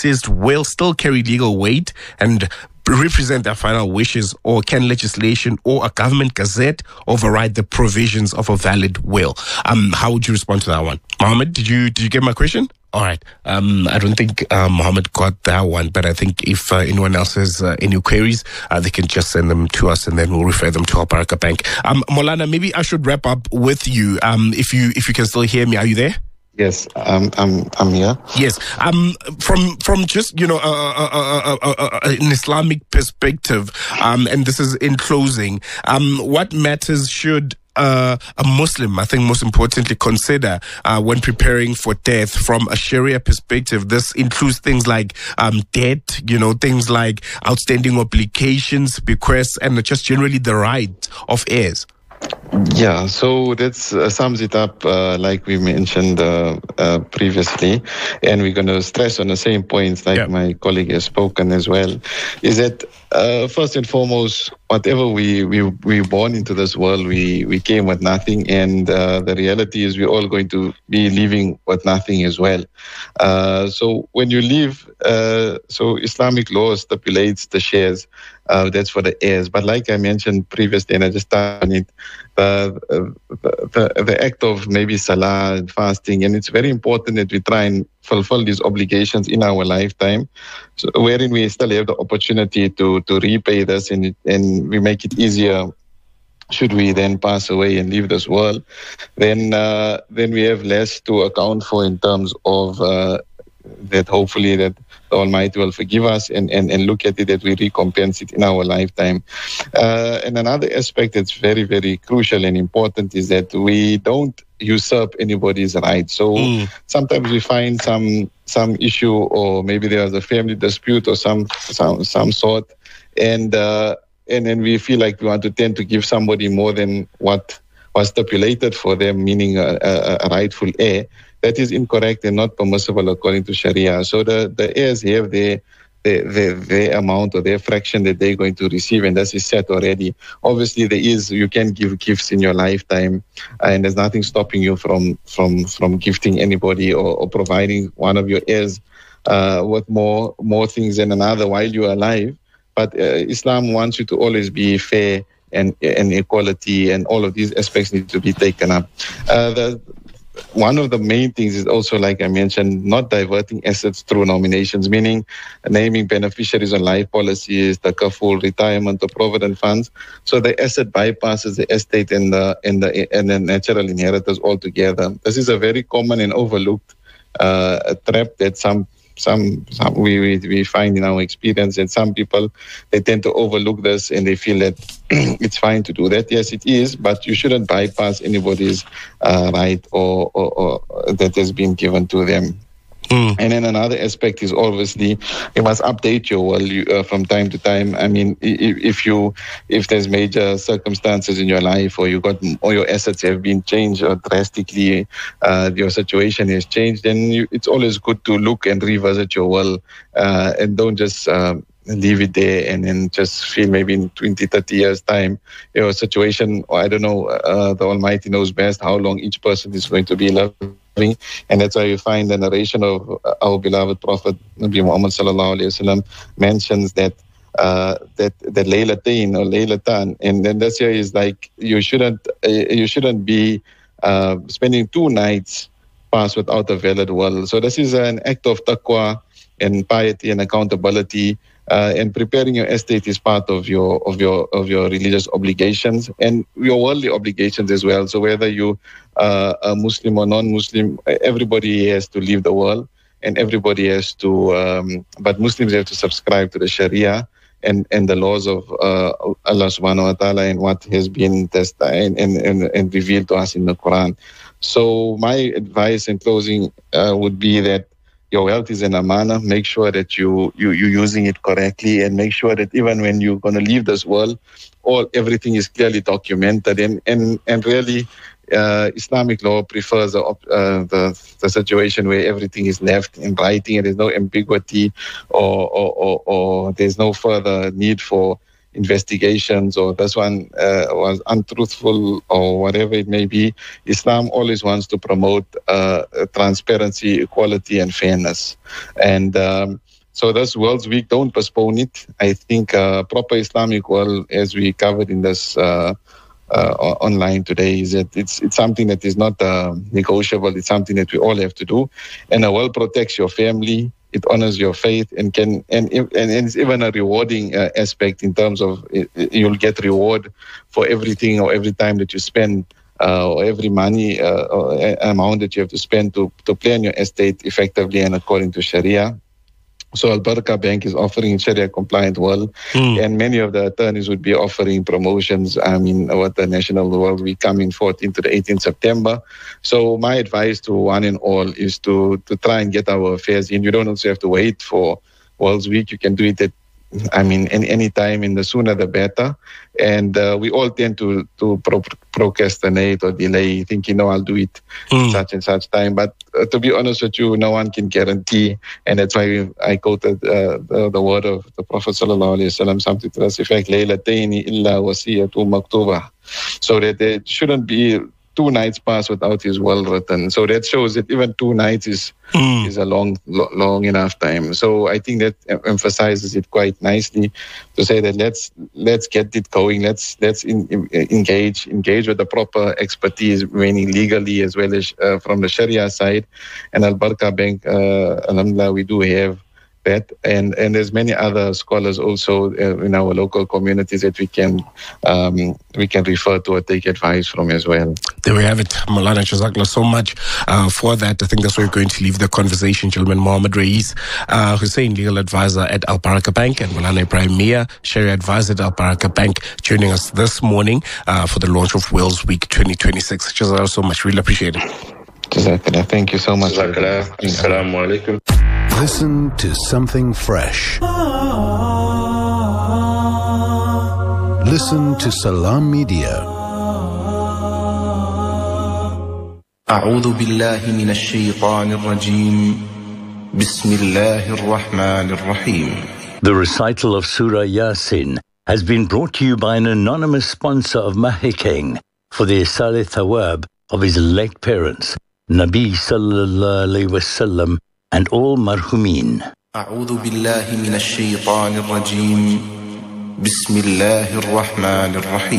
deceased will still carry legal weight and represent their final wishes, or can legislation or a government gazette override the provisions of a valid will? How would you respond to that one? Mohammed, did you get my question? All right. I don't think Mohammed got that one, but I think if anyone else has any queries, they can just send them to us, and then we'll refer them to our Baraka Bank. Molana, maybe I should wrap up with you. If you can still hear me, are you there? Yes, I'm here. Yes. From just an Islamic perspective, and this is in closing. What matters should a Muslim, I think most importantly, consider when preparing for death from a Sharia perspective? This includes things like debt, things like outstanding obligations, bequests, and just generally the right of heirs. Yeah, so that sums it up like we mentioned previously, and we're going to stress on the same points like my colleague has spoken as well, is that first and foremost, whatever we born into this world, we came with nothing, and the reality is we're all going to be leaving with nothing as well. So when you leave, so Islamic law stipulates the shares, that's for the heirs. But like I mentioned previously, and I just touched on it, the act of maybe salah and fasting, and it's very important that we try and fulfill these obligations in our lifetime, so wherein we still have the opportunity to repay this, and we make it easier should we then pass away and leave this world. Then we have less to account for in terms of that hopefully that the Almighty will forgive us and look at it, that we recompense it in our lifetime. And another aspect that's very, very crucial and important is that we don't usurp anybody's rights. So sometimes we find some issue, or maybe there's a family dispute or some sort, and then we feel like we want to tend to give somebody more than what was stipulated for them, meaning a rightful heir. That is incorrect and not permissible according to Sharia. So the heirs have their amount or their fraction that they're going to receive, and that is set already. Obviously, you can give gifts in your lifetime, and there's nothing stopping you from gifting anybody or providing one of your heirs with more things than another while you're alive. But Islam wants you to always be fair and equality, and all of these aspects need to be taken up. One of the main things is also, like I mentioned, not diverting assets through nominations, meaning naming beneficiaries on life policies, the kaful, retirement or provident funds. So the asset bypasses the estate and the natural inheritors altogether. This is a very common and overlooked trap that some we find in our experience, and some people, they tend to overlook this and they feel that it's fine to do that. Yes, it is, but you shouldn't bypass anybody's right or that has been given to them. And then another aspect is obviously you must update your will from time to time. I mean, if there's major circumstances in your life, or your assets have been changed or drastically your situation has changed, then it's always good to look and revisit your will and don't just leave it there and then just feel maybe in 20, 30 years' time, your situation, or I don't know, the Almighty knows best how long each person is going to be living. And that's why you find the narration of our beloved Prophet Nabi Muhammad sallallahu alaihi wasallam mentions that Laylatain or Laylatan, and then this year is like you shouldn't be spending 2 nights passed without a valid will. So this is an act of taqwa and piety and accountability. And preparing your estate is part of your religious obligations and your worldly obligations as well. So whether you are a Muslim or non-Muslim, everybody has to leave the world, and everybody has to. But Muslims have to subscribe to the Sharia and the laws of Allah Subhanahu wa Taala and what has been tested and revealed to us in the Quran. So my advice in closing would be that your wealth is an amana. Make sure that you're using it correctly, and make sure that even when you're going to leave this world, everything is clearly documented. And really, Islamic law prefers the situation where everything is left in writing and there's no ambiguity or there's no further need for investigations, or this one was untruthful, or whatever it may be. Islam always wants to promote transparency, equality, and fairness. And so this World's Week, don't postpone it. I think proper Islamic world, as we covered in this online today, is that it's something that is not negotiable. It's something that we all have to do. And a world protects your family. It honors your faith, and it's even a rewarding aspect in terms of you'll get reward for everything or every time that you spend. Or every money or amount that you have to spend to plan your estate effectively and according to Sharia. So Al Barakah Bank is offering Sharia compliant world, and many of the attorneys would be offering promotions. I mean, what the National World Week coming 14th to the 18th September. So my advice to one and all is to try and get our affairs in. You don't also have to wait for World's Week. You can do it at any time, and the sooner the better. And we all tend to procrastinate or delay, thinking, I'll do it such and such time. But to be honest with you, no one can guarantee. And that's why I quoted the word of the Prophet sallallahu alaihi wasallam, something to this effect, Laylatayni illa wasiyatu maktubah. So that there shouldn't be 2 nights pass without his will written. So that shows that even 2 nights is a long enough time. So I think that emphasizes it quite nicely to say that let's get it going. Let's engage with the proper expertise, meaning legally as well as from the Sharia side. And Al Barakah Bank, alhamdulillah, we do have that, and there's many other scholars also in our local communities that we can refer to or take advice from as well. There we have it. Maulana, Jazakallah so much for that. I think that's where we're going to leave the conversation, gentlemen. Mohammed Rais, Hussein, legal advisor at Al Barakah Bank, and Maulana Ibrahim Mia, Sharia advisor at Al Barakah Bank, joining us this morning for the launch of World's Week 2026. Jazakallah so much. Really appreciate it. Jazakallah. Thank you so much. Jazakallah. Assalamu alaikum. Listen to something fresh. Listen to Salam Media. أعوذ بالله من الشيطان الرجيم بسم الله الرحمن الرحيم. The recital of Surah Yasin has been brought to you by an anonymous sponsor of Mahikeng for the Isal Thawab of his late parents, Nabi Sallallahu Alaihi Wasallam, and all marhumin. أعوذ بالله من الشيطان الرجيم بسم الله الرحمن الرحيم.